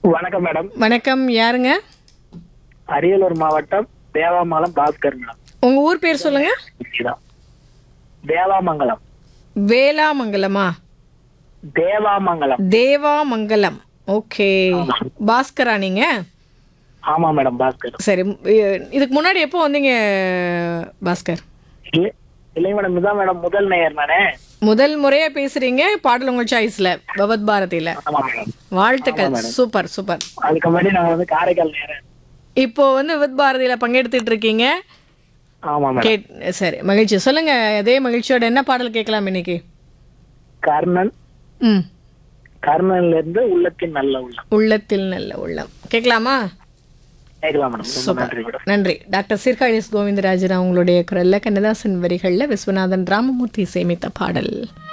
வணக்கம் மேடம். வணக்கம், யாருங்க? அரியலூர் மாவட்டம் தேவாமங்கலம் பாஸ்கர் மேடம். உங்க ஊர் பேர் சொல்லுங்க. இதுதான். தேவாமங்கலம். வேளாமங்கலமா? தேவாமங்கலம். தேவாமங்கலம். ஓகே. ஆமா. பாஸ்கரா நீங்க? ஆமா மேடம், பாஸ்கர். சரி, இதுக்கு முன்னாடி எப்போ வந்தீங்க பாஸ்கர்? இல்ல- இல்லை மேடம், இதுதான் மேடம் முதல் நேயர் நானே. முதல் முறையா பேசுறீங்க. பாடல் உங்க சாய்ஸ்ல பவத் பாரதியில. ஆமா மேடம். வாழ்த்துக்கள். Super super. அதுக்கு முன்னாடி நாங்க வந்து காரைக்கால் நேரம். இப்போ வந்து விவத் பாரதியில பங்கெடுத்துட்டு இருக்கீங்க. ஆமா மேடம். சரி, மகிழ்ச்சி. சொல்லுங்க, அதே மகிழ்ச்சியோட என்ன பாடல் கேட்கலாம் இன்னைக்கு? கர்ணன். ம். கர்ணன்ல இருந்து உள்ளத்தின் நல்ல உள்ளம். உள்ளத்தில் நல்ல உள்ளம் கேட்கலாமா? கேட்கலாம் மேடம். ரொம்ப சூப்பர், நன்றி மேடம். நன்றி. Doctor Sirkazhi S. கோவிந்தராஜன் அவங்களுடைய குரல்ல கண்ணதாசன் வரிகள்ல விஸ்வநாதன் ராமமூர்த்தி சேமித்த பாடல்.